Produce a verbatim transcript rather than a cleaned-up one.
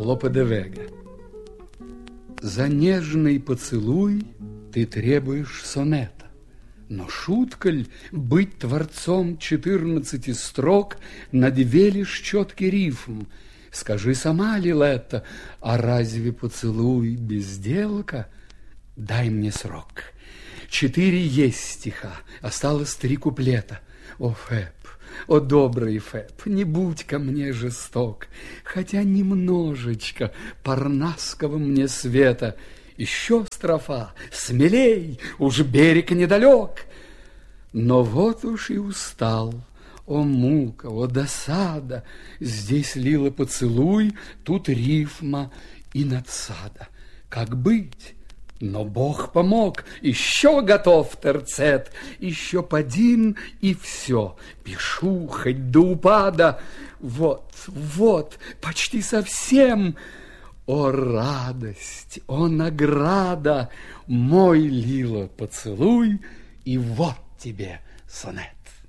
Лопе де Вега. За нежный поцелуй ты требуешь сонета, но шутка ль быть творцом четырнадцати строк на две лишь четкий рифм? Скажи сама, Лилетта, а разве поцелуй безделка? Дай мне срок. Четыре есть стиха, осталось три куплета. О, Феб, о, добрый Феб, не будь ко мне жесток, хотя немножечко парнасского мне света. Еще строфа, смелей, уж берег недалек. Но вот уж и устал. О, мука, о, досада! Здесь лила поцелуй, тут рифма и надсада. Как быть? Но Бог помог, еще готов терцет, еще подин, и все. Пишу хоть до упада. Вот, вот, почти совсем. О, радость, о, награда! Мой, Лила, поцелуй, и вот тебе сонет.